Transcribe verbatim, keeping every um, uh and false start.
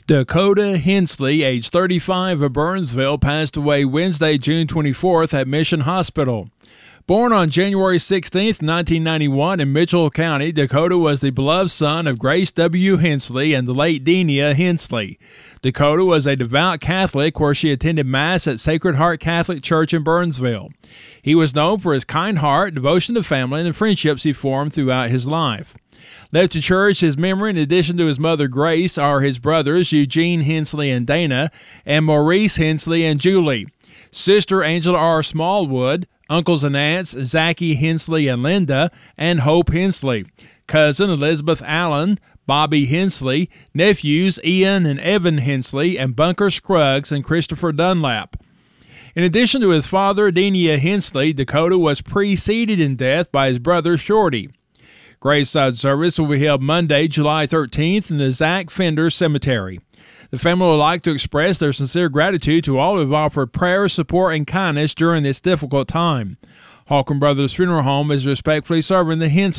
Dakota Hensley, age thirty-five, of Burnsville, passed away Wednesday, June twenty-fourth at Mission Hospital. Born on January sixteenth, nineteen ninety-one in Mitchell County, Dakota was the beloved son of Grace W. Hensley and the late Denia Hensley. Dakota was a devout Catholic where she attended Mass at Sacred Heart Catholic Church in Burnsville. He was known for his kind heart, devotion to family, and the friendships he formed throughout his life. Left to cherish his memory in addition to his mother Grace are his brothers Eugene Hensley and Dana, and Maurice Hensley and Julie, sister Angela R. Smallwood, uncles and aunts Zachy Hensley and Linda, and Hope Hensley, cousin Elizabeth Allen, Bobby Hensley, nephews Ian and Evan Hensley, and Bunker Scruggs and Christopher Dunlap. In addition to his father, Denia Hensley, Dakota was preceded in death by his brother Shorty. Graveside service will be held Monday, July thirteenth in the Zach Fender Cemetery. The family would like to express their sincere gratitude to all who have offered prayer, support, and kindness during this difficult time. Holcomb Brothers Funeral Home is respectfully serving the Hensley